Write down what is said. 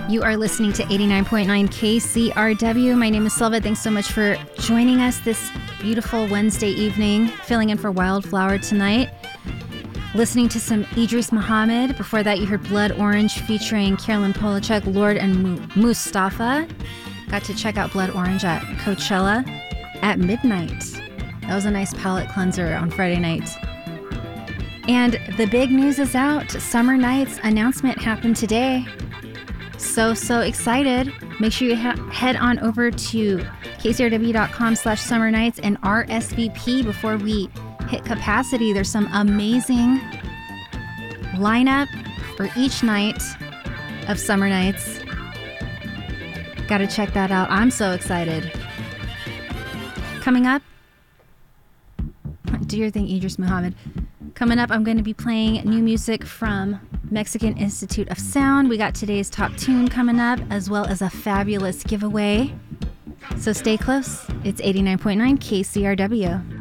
You are listening to 89.9 KCRW. My name is Silva. Thanks so much for joining us this beautiful Wednesday evening. Filling in for Wildflower tonight. Listening to some Idris Muhammad. Before that, you heard Blood Orange featuring Carolyn Polachek, Lord and Mustafa. Got to check out Blood Orange at Coachella at midnight. That was a nice palate cleanser on Friday night. And the big news is out. Summer Nights announcement happened today. So excited. Make sure you head on over to kcrw.com/summer nights and RSVP before we hit capacity. There's some amazing lineup for each night of Summer Nights. Got to check that out. I'm so excited. Coming up, do your thing, Idris Muhammad. Coming up, I'm going to be playing new music from Mexican Institute of Sound. We got today's top tune coming up, as well as a fabulous giveaway. So stay close. It's 89.9 KCRW.